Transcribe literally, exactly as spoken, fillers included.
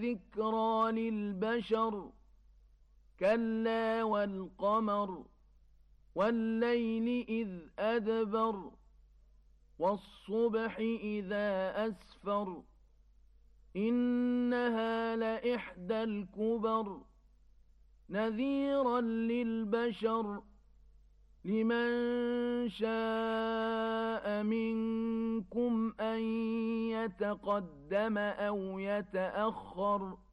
ذكرى للبشر كلا والقمر والليل إذ أدبر والصبح إذا أسفر إنها لإحدى الكبر نذيرا للبشر لمن شاء منكم أن يتقدم أو يتأخر